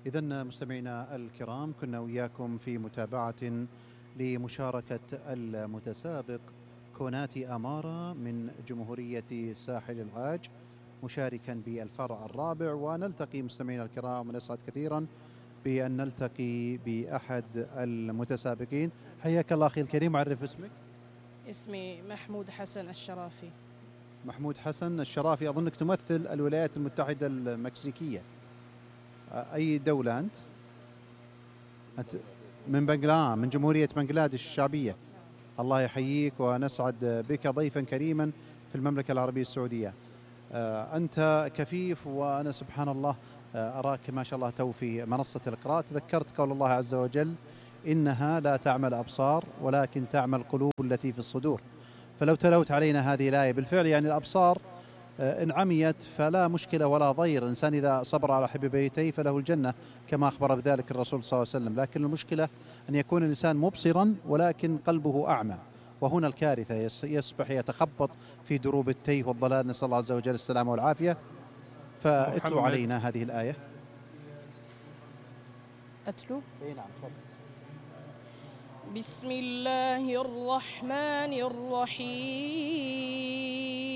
إذن مستمعينا الكرام، كنا وياكم في متابعة لمشاركة المتسابق كوناتي أمارة من جمهورية ساحل العاج مشاركا بالفرع الرابع. ونلتقي مستمعينا الكرام ونسعد كثيرا بأن نلتقي بأحد المتسابقين. حياك الله أخي الكريم، عرف اسمك. اسمي محمود حسن الشرافي. محمود حسن الشرافي، أظنك تمثل الولايات المتحدة المكسيكية. أي دولة أنت؟ أنت من من جمهورية بنغلاديش الشعبية. الله يحييك ونسعد بك ضيفا كريما في المملكة العربية السعودية. أنت كفيف، وأنا سبحان الله أراك ما شاء الله تو في منصة الإقراء. تذكرت قول الله عز وجل: إنها لا تعمى الأبصار ولكن تعمى القلوب التي في الصدور. فلو تلوت علينا هذه الآية بالفعل، يعني الأبصار إن عميت فلا مشكلة ولا ضير، الإنسان إذا صبر على حب بيتيه فله الجنة كما أخبر بذلك الرسول صلى الله عليه وسلم. لكن المشكلة أن يكون الإنسان مبصرا ولكن قلبه أعمى، وهنا الكارثة، يصبح يتخبط في دروب التيه والضلال، نسأل الله عز وجل السلامة والعافية. فاتلوا علينا هذه الآية. أتلو؟ اي نعم تفضل. بسم الله الرحمن الرحيم.